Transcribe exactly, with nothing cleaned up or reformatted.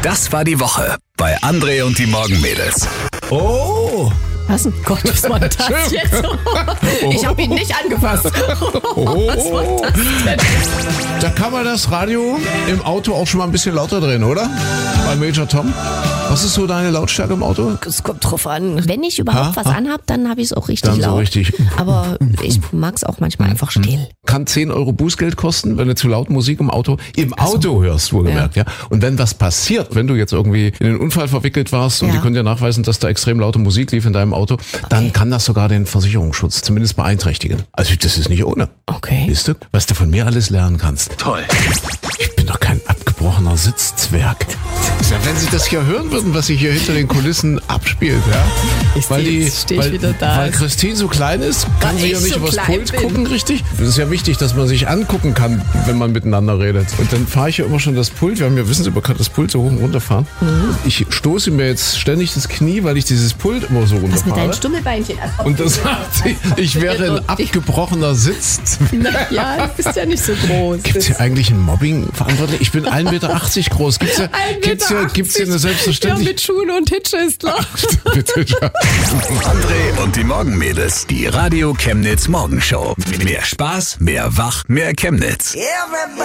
Das war die Woche bei André und die Morgenmädels. Oh! Was ein Gott, was war das jetzt? Ich habe ihn nicht angefasst. Oh. Was war das denn? Da kann man das Radio im Auto auch schon mal ein bisschen lauter drehen, oder? Bei Major Tom. Was ist so deine Lautstärke im Auto? Es kommt drauf an. Wenn ich überhaupt Ha? was anhab, dann habe ich es auch richtig Dann so laut. richtig. Aber ich mag es auch manchmal einfach still. Kann zehn Euro Bußgeld kosten, wenn du zu laut Musik im Auto, im Auto hörst, wohlgemerkt, ja. ja. Und wenn was passiert, wenn du jetzt irgendwie in einen Unfall verwickelt warst und Ja. die können dir nachweisen, dass da extrem laute Musik lief in deinem Auto, dann kann das sogar den Versicherungsschutz zumindest beeinträchtigen. Also das ist nicht ohne. Okay. Siehst du, was du von mir alles lernen kannst. Toll. Ich bin doch kein abgebrochener Sitzzwerg. Ja, wenn Sie das hier hören würden, was sich hier hinter den Kulissen abspielt, ja. Ich weil seh, die, jetzt steh ich weil, wieder da. weil Christine so klein ist, kann Weil sie ja ich nicht so übers klein Pult bin. gucken, richtig? Das ist ja wichtig, dass man sich angucken kann, wenn man miteinander redet. Und dann fahre ich ja immer schon das Pult. Wir haben ja, wissen Sie, man kann das Pult so hoch und runter fahren. Mhm. Ich stoße mir jetzt ständig das Knie, weil ich dieses Pult immer so Was mit runterfahre. deinen Stummelbeinchen? Und das sagt sie, ich wäre ein abgebrochener Sitzzwerg. Ja, du bist ja nicht so groß. Gibt es hier eigentlich ein Mobbing verantwortlich? Ich bin ein Meter achtzig groß. Gibt es hier, gibt's hier, gibt's hier eine Ja, Selbstverständlichkeit? mit Schuhen und Hitsche ist klar. Bitte. André und die Morgenmädels. Die Radio Chemnitz Morgenshow. Mehr Spaß, mehr Wach, mehr Chemnitz. Everybody